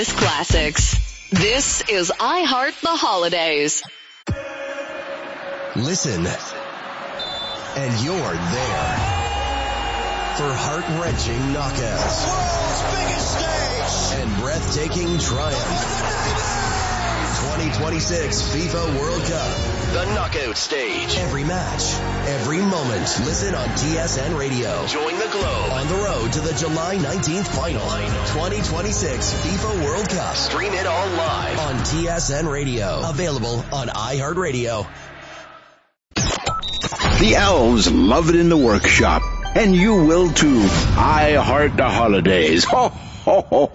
Classics. This is I Heart the Holidays. Listen, and you're there for heart-wrenching knockouts, world's biggest stage, and breathtaking triumph. 2026 FIFA World Cup, the knockout stage. Every match, every moment. Listen on TSN Radio. Join the Globe on the road to the July 19th final. 2026 FIFA World Cup. Stream it all live on TSN Radio. Available on iHeartRadio. The elves love it in the workshop, and you will too. I Heart the Holidays. Ho, ho, ho.